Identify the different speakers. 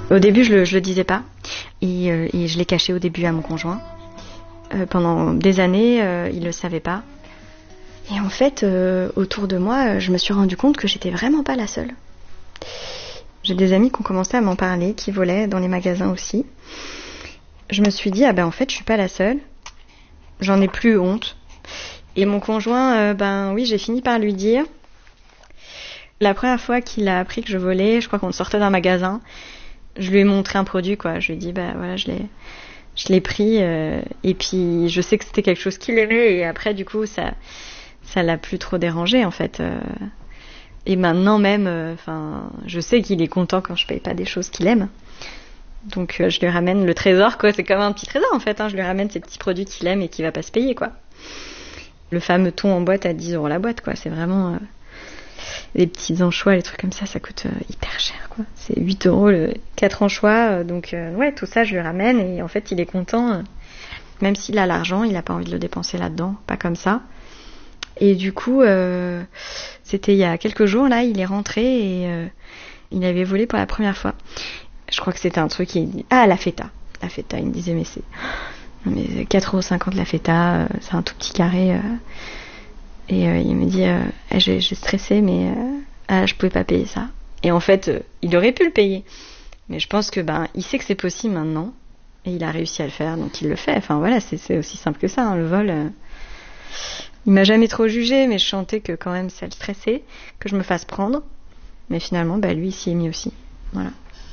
Speaker 1: Au début, je le disais pas. Et je l'ai caché au début à mon conjoint. Pendant des années, il le savait pas. Et en fait, autour de moi, je me suis rendu compte que j'étais vraiment pas la seule. J'ai des amis qui ont commencé à m'en parler, qui volaient dans les magasins aussi. Je me suis dit, en fait, je suis pas la seule. J'en ai plus honte. Et mon conjoint, oui, j'ai fini par lui dire. La première fois qu'il a appris que je volais, je crois qu'on sortait d'un magasin, je lui ai montré un produit, quoi. Je lui ai dit, voilà, je l'ai pris, et puis je sais que c'était quelque chose qu'il aimait, et après, du coup, ça l'a plus trop dérangé, en fait. Et maintenant même, je sais qu'il est content quand je paye pas des choses qu'il aime. Donc je lui ramène le trésor, quoi. C'est comme un petit trésor, en fait. Je lui ramène ces petits produits qu'il aime et qui va pas se payer, quoi. Le fameux thon en boîte à 10 € la boîte, quoi. C'est vraiment les petits anchois, les trucs comme ça, ça coûte hyper cher, quoi. C'est 8 € 4 anchois. Donc ouais, tout ça je lui ramène, et en fait il est content. Même s'il a l'argent, il a pas envie de le dépenser là-dedans, pas comme ça. Et du coup, c'était il y a quelques jours, là, il est rentré et il avait volé pour la première fois. Je crois que c'était un truc, la feta. La feta, il me disait, mais c'est 4,50 € la feta, c'est un tout petit carré. Et il me dit, j'ai stressé, mais je pouvais pas payer ça. Et en fait, il aurait pu le payer. Mais je pense que il sait que c'est possible maintenant. Et il a réussi à le faire, donc il le fait. Enfin voilà, c'est aussi simple que ça, le vol. Il m'a jamais trop jugé, mais je sentais que quand même ça le stressait, que je me fasse prendre. Mais finalement, lui, il s'y est mis aussi. Voilà.